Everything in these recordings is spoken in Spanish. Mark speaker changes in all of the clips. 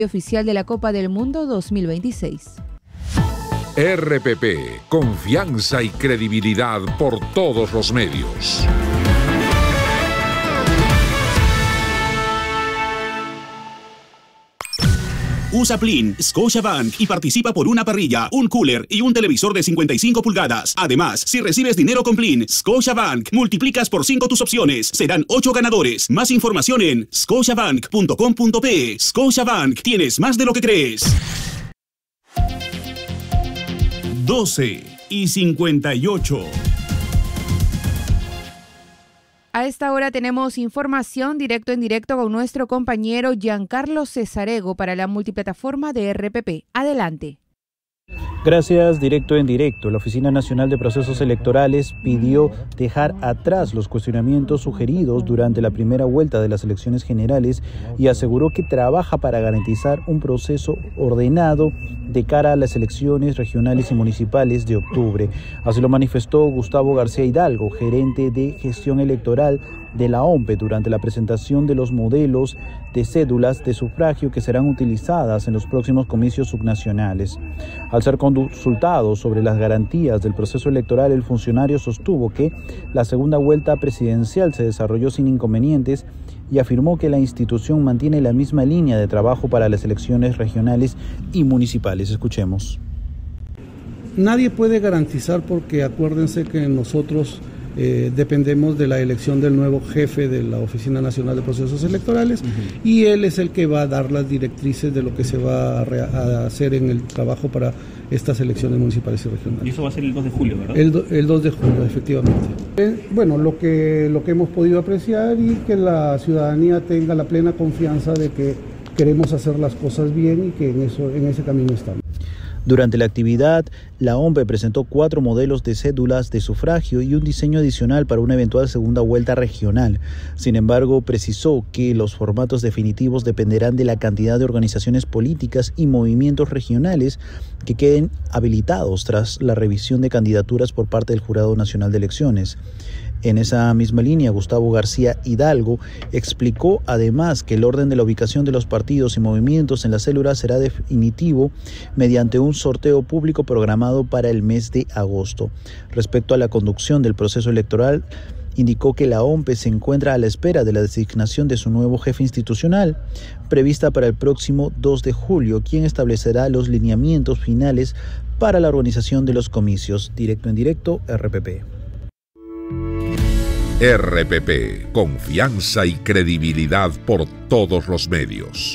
Speaker 1: oficial de la Copa del Mundo 2026.
Speaker 2: RPP, confianza y credibilidad por todos los medios.
Speaker 3: Usa Plin, Scotiabank y participa por una parrilla, un cooler y un televisor de 55 pulgadas. Además, si recibes dinero con Plin, Scotiabank, multiplicas por 5 tus opciones. Serán 8 ganadores. Más información en scotiabank.com.pe. Scotiabank, tienes más de lo que crees. 12:58.
Speaker 1: A esta hora tenemos información directo en directo con nuestro compañero Giancarlo Cesarego para la multiplataforma de RPP. Adelante.
Speaker 4: Gracias, directo en directo. La Oficina Nacional de Procesos Electorales pidió dejar atrás los cuestionamientos sugeridos durante la primera vuelta de las elecciones generales y aseguró que trabaja para garantizar un proceso ordenado de cara a las elecciones regionales y municipales de octubre. Así lo manifestó Gustavo García Hidalgo, gerente de gestión electoral de la OMPE, durante la presentación de los modelos de cédulas de sufragio que serán utilizadas en los próximos comicios subnacionales. Al ser consultado sobre las garantías del proceso electoral, el funcionario sostuvo que la segunda vuelta presidencial se desarrolló sin inconvenientes y afirmó que la institución mantiene la misma línea de trabajo para las elecciones regionales y municipales. Escuchemos.
Speaker 5: Nadie puede garantizar, porque acuérdense que nosotros dependemos de la elección del nuevo jefe de la Oficina Nacional de Procesos Electorales, y él es el que va a dar las directrices de lo que se va a hacer en el trabajo para estas elecciones municipales y regionales.
Speaker 6: Y eso va a ser el 2 de julio, ¿verdad?
Speaker 5: El 2 de julio, efectivamente. Bueno, lo que hemos podido apreciar, y que la ciudadanía tenga la plena confianza de que queremos hacer las cosas bien y que en ese camino estamos.
Speaker 4: Durante la actividad, la OMPE presentó 4 modelos de cédulas de sufragio y un diseño adicional para una eventual segunda vuelta regional. Sin embargo, precisó que los formatos definitivos dependerán de la cantidad de organizaciones políticas y movimientos regionales que queden habilitados tras la revisión de candidaturas por parte del Jurado Nacional de Elecciones. En esa misma línea, Gustavo García Hidalgo explicó además que el orden de la ubicación de los partidos y movimientos en la célula será definitivo mediante un sorteo público programado para el mes de agosto. Respecto a la conducción del proceso electoral, indicó que la OMPE se encuentra a la espera de la designación de su nuevo jefe institucional, prevista para el próximo 2 de julio, quien establecerá los lineamientos finales para la organización de los comicios. Directo en directo, RPP.
Speaker 2: RPP, confianza y credibilidad por todos los medios.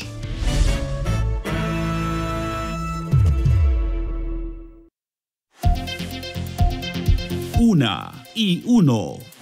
Speaker 3: 1:01.